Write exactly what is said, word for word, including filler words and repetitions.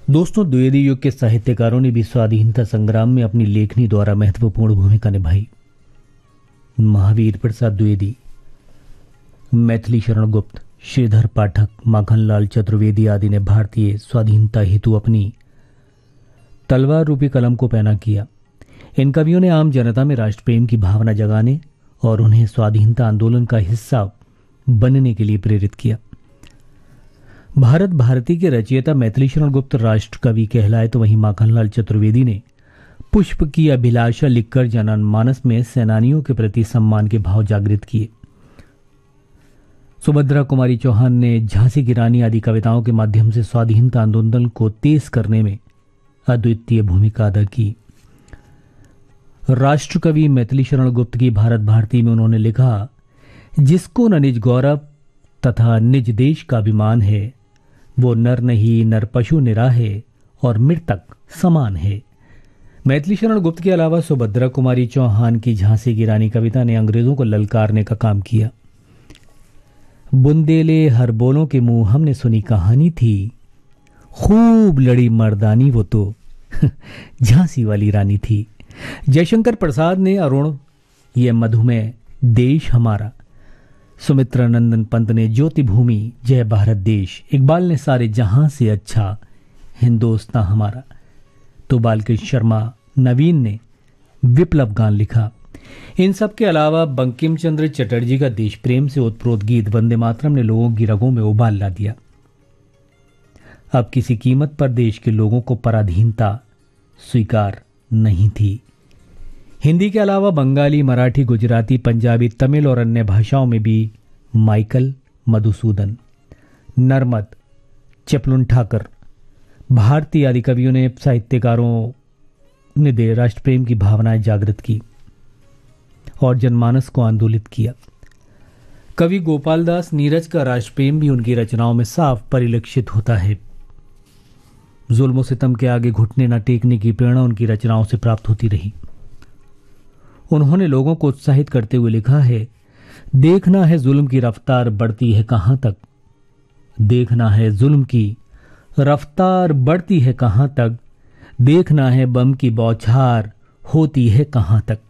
दोस्तों, द्विवेदी युग के साहित्यकारों ने भी स्वाधीनता संग्राम में अपनी लेखनी द्वारा महत्वपूर्ण भूमिका निभाई। महावीर प्रसाद द्विवेदी, मैथिली शरण गुप्त, श्रीधर पाठक, माखनलाल चतुर्वेदी आदि ने भारतीय स्वाधीनता हेतु अपनी तलवार रूपी कलम को पैना किया। इन कवियों ने आम जनता में राष्ट्र प्रेम की भावना जगाने और उन्हें स्वाधीनता आंदोलन का हिस्सा बनने के लिए प्रेरित किया। भारत भारती के रचयिता मैथिली शरण गुप्त राष्ट्र कवि कहलाए, तो वहीं माखनलाल चतुर्वेदी ने पुष्प की अभिलाषा लिखकर जनमानस में सेनानियों के प्रति सम्मान के भाव जागृत किए। सुभद्रा कुमारी चौहान ने झांसी की रानी आदि कविताओं के माध्यम से स्वाधीनता आंदोलन को तेज करने में अद्वितीय भूमिका अदा की। राष्ट्र कवि मैथिली शरण गुप्त की भारत भारती में उन्होंने लिखा, जिसको न निज गौरव तथा निज देश का अभिमान है, वो नर नहीं नर पशु निराहे और मृतक समान है। मैथिली शरण गुप्त के अलावा सुभद्रा कुमारी चौहान की झांसी की रानी कविता ने अंग्रेजों को ललकारने का काम किया। बुंदेले हर बोलों के मुंह हमने सुनी कहानी थी, खूब लड़ी मर्दानी वो तो झांसी वाली रानी थी। जयशंकर प्रसाद ने अरुण ये मधुमेह देश हमारा, सुमित्रा नंदन पंत ने ज्योति भूमि जय भारत देश, इकबाल ने सारे जहां से अच्छा हिंदुस्तान हमारा, तो बालकृष्ण शर्मा नवीन ने विप्लव गान लिखा। इन सब के अलावा बंकिम चंद्र चटर्जी का देश प्रेम से ओतप्रोत गीत वंदे मातरम ने लोगों की रगों में उबाल ला दिया। अब किसी कीमत पर देश के लोगों को पराधीनता स्वीकार नहीं थी। हिंदी के अलावा बंगाली, मराठी, गुजराती, पंजाबी, तमिल और अन्य भाषाओं में भी माइकल मधुसूदन, नर्मद, चपलुन ठाकर, भारती आदि कवियों ने साहित्यकारों ने दे राष्ट्र प्रेम की भावनाएं जागृत की और जनमानस को आंदोलित किया। कवि गोपाल दास नीरज का राष्ट्र प्रेम भी उनकी रचनाओं में साफ परिलक्षित होता है। जुल्म सितम के आगे घुटने न टेकने की प्रेरणा उनकी रचनाओं से प्राप्त होती रही। उन्होंने लोगों को उत्साहित करते हुए लिखा है, देखना है जुल्म की रफ्तार बढ़ती है कहां तक, देखना है जुल्म की रफ्तार बढ़ती है कहां तक, देखना है बम की बौछार होती है कहां तक।